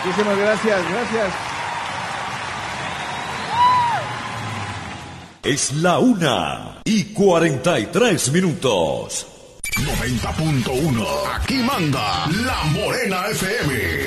Muchísimas gracias, gracias. Es la 1:43. 90.1. Aquí manda La Morena FM.